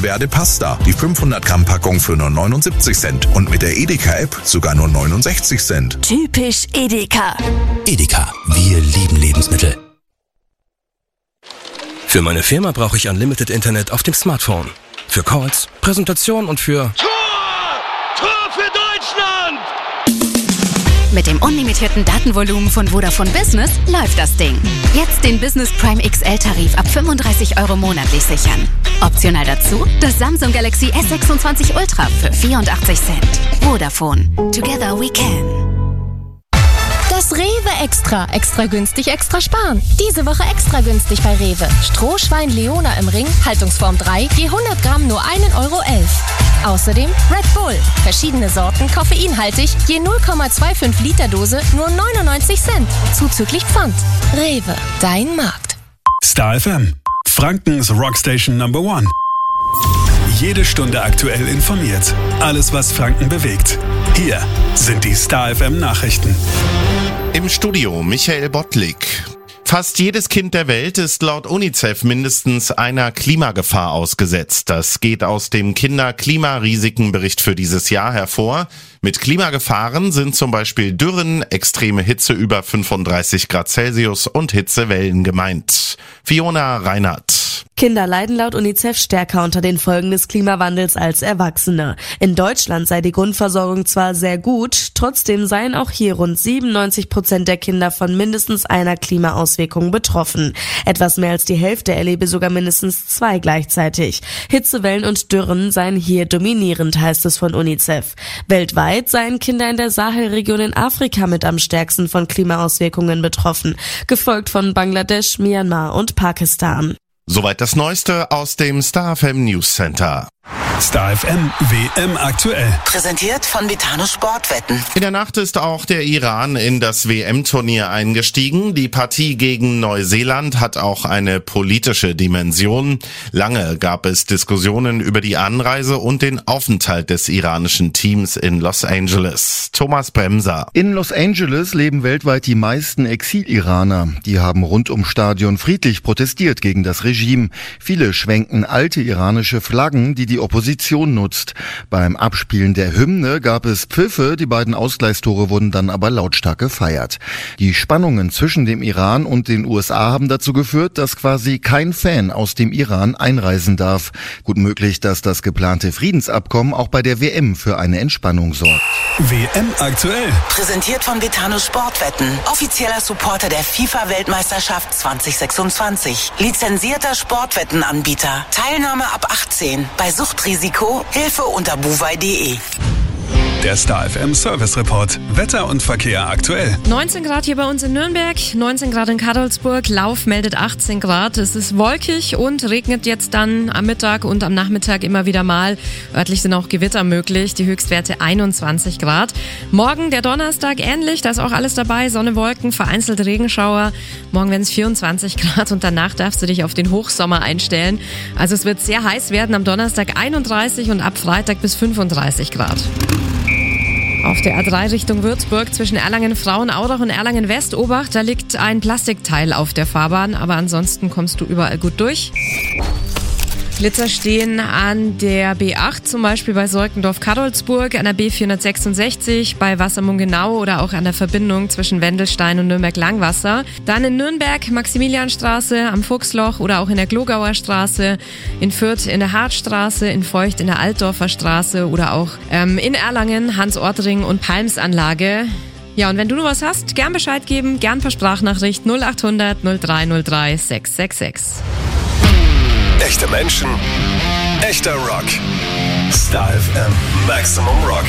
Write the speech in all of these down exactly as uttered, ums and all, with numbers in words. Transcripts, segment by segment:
Verde Pasta. Die fünfhundert Gramm Packung für nur neunundsiebzig Cent und mit der Edeka-App sogar nur neunundsechzig Cent. Typisch Edeka. Edeka, wir lieben Lebensmittel. Für meine Firma brauche ich Unlimited Internet auf dem Smartphone. Für Calls, Präsentation und für... Tor! Tor für Deutschland! Mit dem unlimitierten Datenvolumen von Vodafone Business läuft das Ding. Jetzt den Business Prime X L-Tarif ab fünfunddreißig Euro monatlich sichern. Optional dazu das Samsung Galaxy S sechsundzwanzig Ultra für vierundachtzig Cent. Vodafone. Together we can. Das Rewe Extra. Extra günstig, extra sparen. Diese Woche extra günstig bei Rewe. Strohschwein Leona im Ring, Haltungsform drei, je hundert Gramm nur ein Euro elf. Außerdem Red Bull. Verschiedene Sorten, koffeinhaltig, je null Komma fünfundzwanzig Liter Dose, nur neunundneunzig Cent. Zuzüglich Pfand. Rewe, dein Markt. Star F M. Frankens Rockstation Number One. Jede Stunde aktuell informiert. Alles, was Franken bewegt. Hier sind die Star F M Nachrichten. Im Studio Michael Bottlik. Fast jedes Kind der Welt ist laut UNICEF mindestens einer Klimagefahr ausgesetzt. Das geht aus dem Kinder-Klimarisikenbericht für dieses Jahr hervor. Mit Klimagefahren sind zum Beispiel Dürren, extreme Hitze über fünfunddreißig Grad Celsius und Hitzewellen gemeint. Fiona Reinhardt. Kinder leiden laut UNICEF stärker unter den Folgen des Klimawandels als Erwachsene. In Deutschland sei die Grundversorgung zwar sehr gut, trotzdem seien auch hier rund siebenundneunzig Prozent der Kinder von mindestens einer Klimaauswirkung betroffen. Etwas mehr als die Hälfte erlebe sogar mindestens zwei gleichzeitig. Hitzewellen und Dürren seien hier dominierend, heißt es von UNICEF. Weltweit seien Kinder in der Sahelregion in Afrika mit am stärksten von Klimaauswirkungen betroffen, gefolgt von Bangladesch, Myanmar und Pakistan. Soweit das Neueste aus dem Star F M News Center. Star F M W M aktuell. Präsentiert von Vitano Sportwetten. In der Nacht ist auch der Iran in das W M-Turnier eingestiegen. Die Partie gegen Neuseeland hat auch eine politische Dimension. Lange gab es Diskussionen über die Anreise und den Aufenthalt des iranischen Teams in Los Angeles. Thomas Bremser. In Los Angeles leben weltweit die meisten Exil-Iraner. Die haben rund ums Stadion friedlich protestiert gegen das Regime. Viele schwenken alte iranische Flaggen, die die Opposition nutzt. Beim Abspielen der Hymne gab es Pfiffe, die beiden Ausgleichstore wurden dann aber lautstark gefeiert. Die Spannungen zwischen dem Iran und den U S A haben dazu geführt, dass quasi kein Fan aus dem Iran einreisen darf. Gut möglich, dass das geplante Friedensabkommen auch bei der W M für eine Entspannung sorgt. W M aktuell. Präsentiert von Vitano Sportwetten. Offizieller Supporter der FIFA-Weltmeisterschaft zwanzig sechsundzwanzig. Lizenzierter Sportwettenanbieter. Teilnahme ab achtzehn. Bei Suchtrisiko Hilfe unter buwei punkt de. Der Star F M Service Report. Wetter und Verkehr aktuell. neunzehn Grad hier bei uns in Nürnberg, neunzehn Grad in Karlsburg, Lauf meldet achtzehn Grad. Es ist wolkig und regnet jetzt dann am Mittag und am Nachmittag immer wieder mal. Örtlich sind auch Gewitter möglich, die Höchstwerte einundzwanzig Grad. Morgen, der Donnerstag, ähnlich, da ist auch alles dabei. Sonne, Wolken, vereinzelt Regenschauer. Morgen werden es vierundzwanzig Grad und danach darfst du dich auf den Hochsommer einstellen. Also es wird sehr heiß werden, am Donnerstag einunddreißig und ab Freitag bis fünfunddreißig Grad. Auf der A drei Richtung Würzburg zwischen Erlangen-Frauenaurach und Erlangen-West, Obacht, da liegt ein Plastikteil auf der Fahrbahn, aber ansonsten kommst du überall gut durch. Blitzer stehen an der B acht, zum Beispiel bei Sorkendorf-Karolsburg, an der B vierhundertsechsundsechzig, bei Wassermungenau oder auch an der Verbindung zwischen Wendelstein und Nürnberg-Langwasser. Dann in Nürnberg, Maximilianstraße, am Fuchsloch oder auch in der Glogauer Straße, in Fürth in der Hartstraße, in Feucht in der Altdorfer Straße oder auch ähm, in Erlangen, Hans-Ortring und Palmsanlage. Ja, und wenn du noch was hast, gern Bescheid geben, gern per Sprachnachricht null achthundert null drei null drei sechs sechs sechs. Echte Menschen, echter Rock. Star F M Maximum Rock.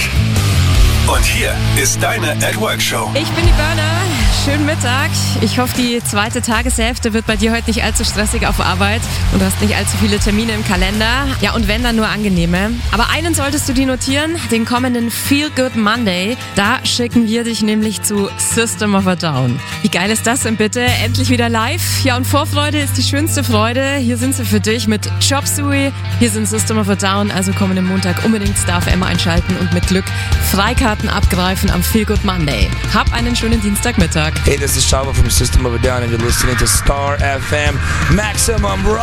Und hier ist deine At Work Show. Ich bin die Burner. Schönen Mittag. Ich hoffe, die zweite Tageshälfte wird bei dir heute nicht allzu stressig auf Arbeit und du hast nicht allzu viele Termine im Kalender. Ja, und wenn, dann nur angenehme. Aber einen solltest du dir notieren, den kommenden Feel Good Monday. Da schicken wir dich nämlich zu System of a Down. Wie geil ist das denn bitte? Endlich wieder live. Ja, und Vorfreude ist die schönste Freude. Hier sind sie für dich mit Chop Suey. Hier sind System of a Down. Also kommenden Montag unbedingt Star F M einschalten und mit Glück Freikarten abgreifen am Feel Good Monday. Hab einen schönen Dienstagmittag. Hey, this is Shava from System of a Down and you're listening to Star F M Maximum Rock.